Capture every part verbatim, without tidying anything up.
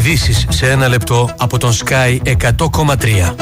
Ειδήσεις σε ένα λεπτό από τον Sky εκατό κόμμα τρία.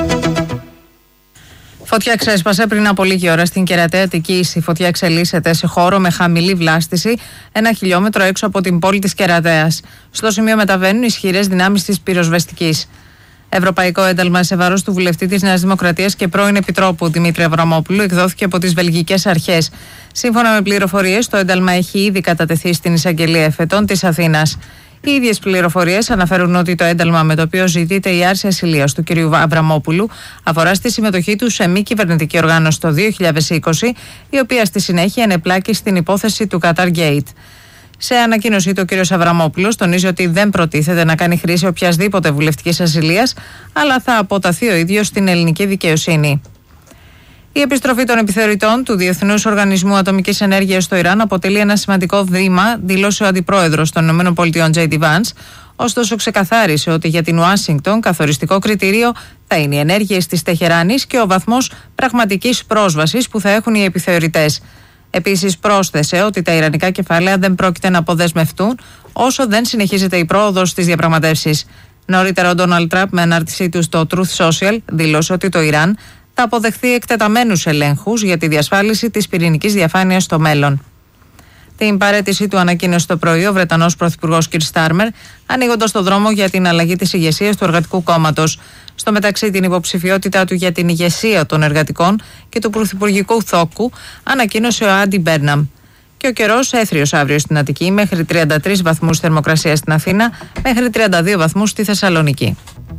Φωτιά ξέσπασε πριν από λίγη ώρα στην Κερατέα Αττικής. Η φωτιά εξελίσσεται σε χώρο με χαμηλή βλάστηση, ένα χιλιόμετρο έξω από την πόλη της Κερατέας. Στο σημείο μεταβαίνουν ισχυρές δυνάμεις της πυροσβεστικής. Ευρωπαϊκό ένταλμα σε βάρος του βουλευτή της Νέας Δημοκρατίας και πρώην Επιτρόπου Δημήτρη Αβραμόπουλου εκδόθηκε από τις βελγικές αρχές. Σύμφωνα με πληροφορίες, το ένταλμα έχει ήδη κατατεθεί στην εισαγγελία εφετών της Αθήνας. Οι ίδιες πληροφορίες αναφέρουν ότι το ένταλμα με το οποίο ζητείται η άρση ασυλίας του κ. Αβραμόπουλου αφορά στη συμμετοχή του σε μη κυβερνητική οργάνωση το δύο χιλιάδες είκοσι, η οποία στη συνέχεια ενεπλάκη στην υπόθεση του Qatar Gate. Σε ανακοίνωσή του, ο κ. Αβραμόπουλος τονίζει ότι δεν προτίθεται να κάνει χρήση οποιασδήποτε βουλευτικής ασυλίας, αλλά θα αποταθεί ο ίδιος στην ελληνική δικαιοσύνη. Η επιστροφή των επιθεωρητών του Διεθνούς Οργανισμού Ατομικής Ενέργειας στο Ιράν αποτελεί ένα σημαντικό βήμα, δήλωσε ο αντιπρόεδρος των ΗΠΑ Τζέι ντι Vance, ωστόσο ξεκαθάρισε ότι για την Ουάσιγκτον καθοριστικό κριτήριο θα είναι οι ενέργειες της Τεχεράνης και ο βαθμός πραγματικής πρόσβασης που θα έχουν οι επιθεωρητές. Επίσης πρόσθεσε ότι τα ιρανικά κεφάλαια δεν πρόκειται να αποδεσμευτούν όσο δεν συνεχίζεται η πρόοδος στις διαπραγματεύσεις. Νωρίτερα ο Ντόναλντ Τραμπ με ανάρτησή του στο Truth Social δήλωσε ότι το Ιράν θα αποδεχθεί εκτεταμένους ελέγχους για τη διασφάλιση της πυρηνικής διαφάνειας στο μέλλον. Την παραίτησή του ανακοίνωσε το πρωί ο Βρετανός Πρωθυπουργός κ. Στάρμερ, ανοίγοντας το δρόμο για την αλλαγή της ηγεσίας του Εργατικού Κόμματος. Στο μεταξύ, την υποψηφιότητά του για την ηγεσία των εργατικών και του πρωθυπουργικού θόκου ανακοίνωσε ο Άντι Μπέρναμ. Και ο καιρός έθριος αύριο στην Αττική, μέχρι τριάντα τρεις βαθμούς θερμοκρασία στην Αθήνα, μέχρι τριάντα δύο βαθμούς στη Θεσσαλονίκη.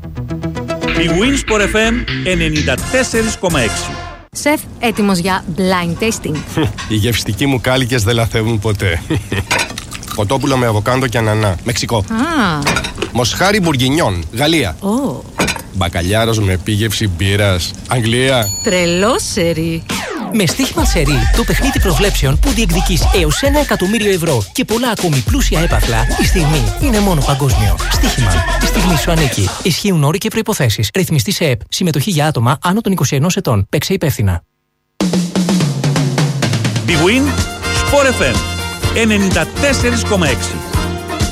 Η Winsport εφ εμ ενενήντα τέσσερα κόμμα έξι. Σεφ, έτοιμος για blind tasting. Οι γευστικοί μου κάλικες δεν λαθεύουν ποτέ. Κοτόπουλο με αβοκάντο και ανανά. Μεξικό. Ah. Μοσχάρι μπουργκινιόν. Γαλλία. Oh. Μπακαλιάρος με επίγευση μπύρας. Αγγλία. Τρελό σερί. Με στοίχημα σερί, το παιχνίδι προβλέψεων που διεκδικείς έως ένα εκατομμύριο ευρώ και πολλά ακόμη πλούσια έπαθλα, η στιγμή είναι μόνο παγκόσμιο. Στοίχημα. Η στιγμή σου ανήκει. Ισχύουν όροι και προϋποθέσεις. Ρυθμιστή σε ΕΠ. Συμμετοχή για άτομα άνω των είκοσι ενός ετών. Παίξε υπεύθυνα. Big Win Sport εφ εμ ενενήντα τέσσερα κόμμα έξι.